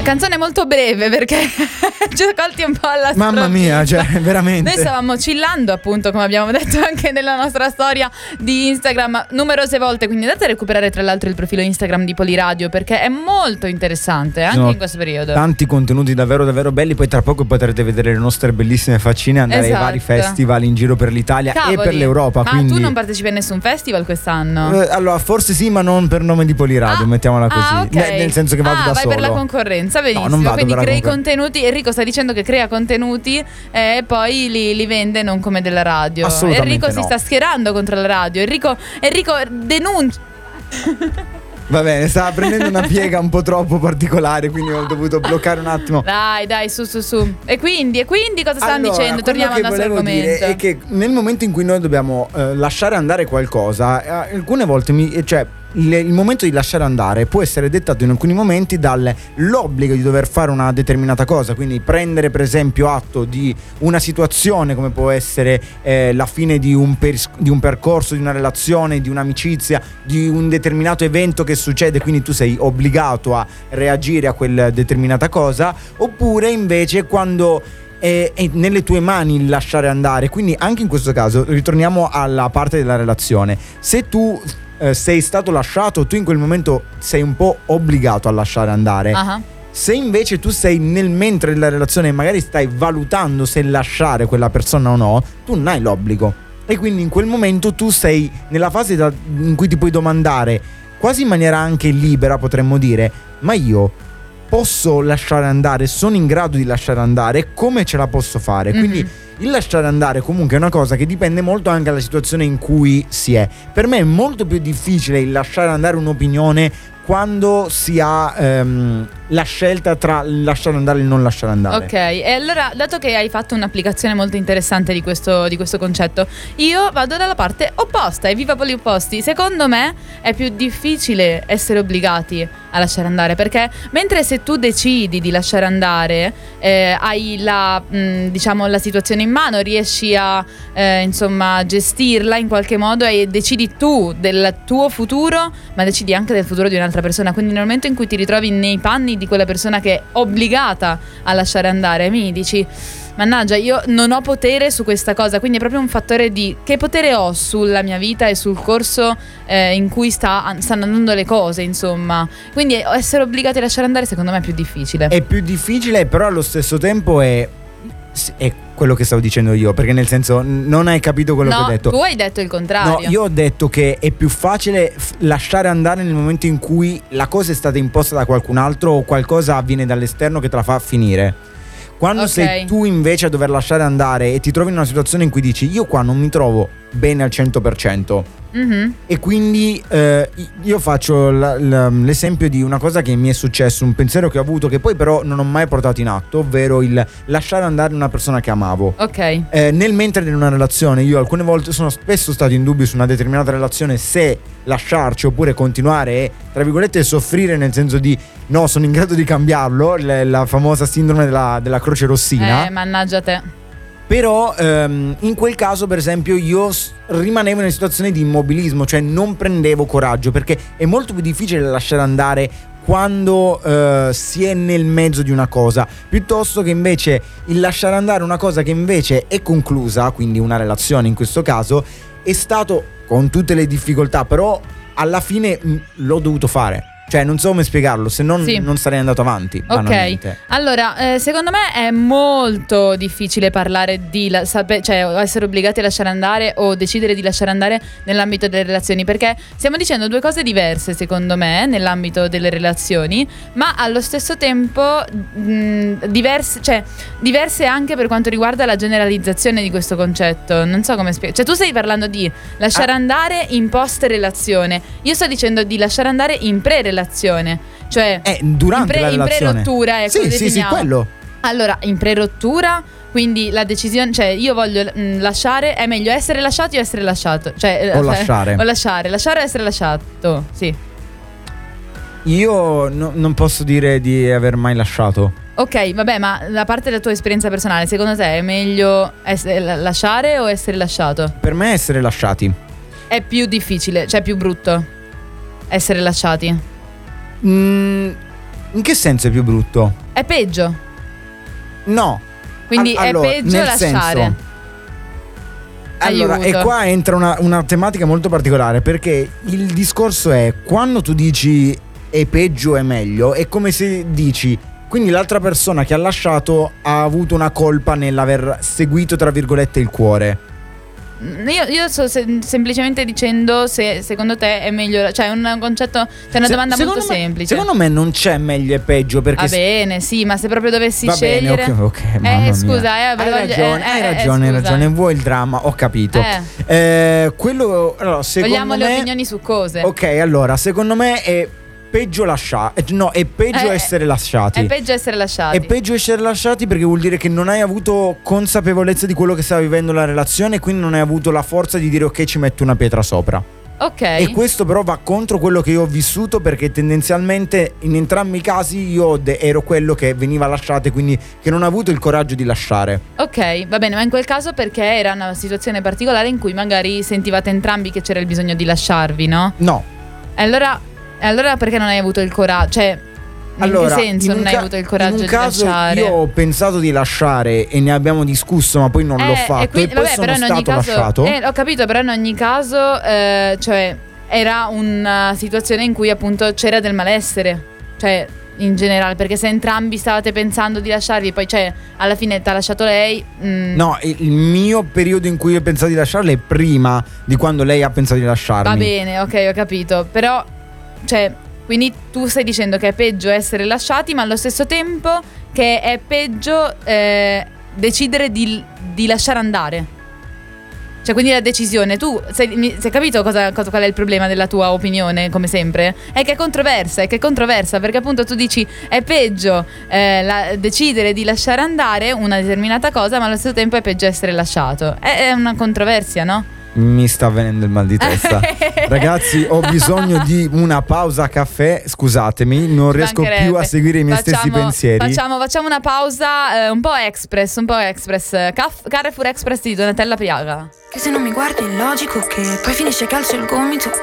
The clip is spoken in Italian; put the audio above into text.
Canzone molto breve perché ci ho colti un po' alla Mamma mia, cioè veramente. Noi stavamo chillando, appunto, come abbiamo detto anche nella nostra storia di Instagram numerose volte, quindi andate a recuperare tra l'altro il profilo Instagram di Poliradio perché è molto interessante anche in questo periodo. Tanti contenuti davvero davvero belli, poi tra poco potrete vedere le nostre bellissime faccine, andare ai vari festival in giro per l'Italia e per l'Europa. Ma quindi... tu non partecipi a nessun festival quest'anno? Allora forse sì, ma non per nome di Poliradio, mettiamola così. Okay. Nel senso che vado da vai solo. Per la concorrenza, benissimo. No, non vado quindi per la crei contenuti. Enrico sta dicendo che crea contenuti e poi li vende non come della radio. Assolutamente Enrico si sta schierando contro la radio. Enrico denuncia. Va bene, stava prendendo una piega un po' troppo particolare, quindi ho dovuto bloccare un attimo. Dai, su. E quindi cosa stanno dicendo? Torniamo al nostro argomento. Dire è che nel momento in cui noi dobbiamo lasciare andare qualcosa, alcune volte il momento di lasciare andare può essere dettato in alcuni momenti dall'obbligo di dover fare una determinata cosa, quindi prendere per esempio atto di una situazione come può essere la fine di un percorso, di una relazione, di un'amicizia, di un determinato evento che succede, quindi tu sei obbligato a reagire a quella determinata cosa, oppure invece quando è nelle tue mani il lasciare andare. Quindi anche in questo caso ritorniamo alla parte della relazione. Se tu sei stato lasciato, tu in quel momento sei un po' obbligato a lasciare andare. Uh-huh. Se invece tu sei nel mentre della relazione e magari stai valutando se lasciare quella persona o no, tu non hai l'obbligo, e quindi in quel momento tu sei nella fase in cui ti puoi domandare, quasi in maniera anche libera potremmo dire, ma io posso lasciare andare, sono in grado di lasciare andare, come ce la posso fare? Quindi il lasciare andare comunque è una cosa che dipende molto anche dalla situazione in cui si è. Per me è molto più difficile il lasciare andare un'opinione quando si ha la scelta tra lasciare andare e il non lasciare andare. Ok, e allora, dato che hai fatto un'applicazione molto interessante di questo concetto, io vado dalla parte opposta, e viva Poliopposti. Secondo me è più difficile essere obbligati a lasciare andare, perché mentre se tu decidi di lasciare andare hai la situazione in mano, riesci a gestirla in qualche modo e decidi tu del tuo futuro, ma decidi anche del futuro di un'altra persona. Quindi nel momento in cui ti ritrovi nei panni di quella persona che è obbligata a lasciare andare, mi dici, mannaggia, io non ho potere su questa cosa. Quindi è proprio un fattore di che potere ho sulla mia vita e sul corso in cui stanno andando le cose, insomma. Quindi essere obbligati a lasciare andare secondo me è più difficile. È più difficile, però allo stesso tempo è quello che stavo dicendo io, perché nel senso non hai capito quello che ho detto. Tu hai detto il contrario. No, io ho detto che è più facile lasciare andare nel momento in cui la cosa è stata imposta da qualcun altro o qualcosa avviene dall'esterno che te la fa finire. Quando sei tu invece a dover lasciare andare e ti trovi in una situazione in cui dici, io qua non mi trovo bene al 100%, e quindi io faccio l'esempio di una cosa che mi è successo, un pensiero che ho avuto che poi però non ho mai portato in atto, ovvero il lasciare andare una persona che amavo. Nel mentre di una relazione io alcune volte sono spesso stato in dubbio su una determinata relazione, se lasciarci oppure continuare e tra virgolette soffrire, nel senso di no, sono in grado di cambiarlo, la famosa sindrome della croce rossina. Mannaggia te. Però in quel caso per esempio io rimanevo in una situazione di immobilismo, cioè non prendevo coraggio, perché è molto più difficile lasciare andare quando si è nel mezzo di una cosa, piuttosto che invece il lasciare andare una cosa che invece è conclusa, quindi una relazione in questo caso, è stato con tutte le difficoltà, però alla fine l'ho dovuto fare. Cioè non so come spiegarlo, se non non sarei andato avanti. Ok, allora secondo me è molto difficile parlare di essere obbligati a lasciare andare o decidere di lasciare andare nell'ambito delle relazioni, perché stiamo dicendo due cose diverse secondo me nell'ambito delle relazioni, ma allo stesso tempo diverse anche per quanto riguarda la generalizzazione di questo concetto. Non so come spiegare. Cioè tu stai parlando di lasciare andare in post relazione, io sto dicendo di lasciare andare in pre-relazione, cioè durante la relazione, in pre-rottura, sì, quello. Allora, in pre-rottura, quindi la decisione, cioè io voglio lasciare, è meglio essere lasciati o essere lasciato? Cioè, lasciare o essere lasciato, sì. Io non posso dire di aver mai lasciato. Ok, vabbè, ma da parte della tua esperienza personale, secondo te è meglio lasciare o essere lasciato? Per me essere lasciati. È più difficile, cioè più brutto essere lasciati? In che senso è più brutto? È peggio. No. Quindi allora, è peggio lasciare. Senso, allora, e qua entra una tematica molto particolare, perché il discorso è, quando tu dici è peggio è meglio, è come se dici, quindi l'altra persona che ha lasciato ha avuto una colpa nell'aver seguito, tra virgolette, il cuore. Io sto semplicemente dicendo se secondo te è meglio, cioè è un concetto, cioè una domanda molto semplice. Secondo me non c'è meglio e peggio, perché va bene, sì, ma se proprio dovessi va scegliere. Bene, ok, scusa, hai ragione, vuoi il dramma, ho capito. Quello, allora, secondo vogliamo me, le opinioni su cose. Ok, allora, secondo me è peggio lasciare. No, è peggio essere lasciati. È peggio essere lasciati. È peggio essere lasciati perché vuol dire che non hai avuto consapevolezza di quello che stava vivendo la relazione, e quindi non hai avuto la forza di dire ok, ci metto una pietra sopra. Ok. E questo però va contro quello che io ho vissuto, perché tendenzialmente in entrambi i casi io ero quello che veniva lasciato, e quindi che non ha avuto il coraggio di lasciare. Ok, va bene, ma in quel caso perché era una situazione particolare in cui magari sentivate entrambi che c'era il bisogno di lasciarvi, no? No. Allora perché non hai avuto il coraggio? Cioè, in che senso non hai avuto il coraggio di lasciare? Io ho pensato di lasciare e ne abbiamo discusso, ma poi non l'ho fatto, e poi sono stato lasciato. Ho capito, però in ogni caso cioè era una situazione in cui appunto c'era del malessere, cioè in generale, perché se entrambi stavate pensando di lasciarvi, poi cioè alla fine ti ha lasciato lei. No, il mio periodo in cui ho pensato di lasciarla è prima di quando lei ha pensato di lasciarmi. Va bene, ok, ho capito, però cioè, quindi tu stai dicendo che è peggio essere lasciati, ma allo stesso tempo che è peggio decidere di lasciare andare. Cioè, quindi la decisione, tu sei capito qual è il problema della tua opinione, come sempre? È che è controversa, perché appunto tu dici è peggio decidere di lasciare andare una determinata cosa, ma allo stesso tempo è peggio essere lasciato. È una controversia, no? Mi sta venendo il mal di testa. Ragazzi, ho bisogno di una pausa caffè. Scusatemi, non riesco più a seguire i miei stessi pensieri. Facciamo una pausa un po' express. Carrefour Express di Donatella Piaga. Che se non mi guardi è logico che poi finisce calcio il gomito.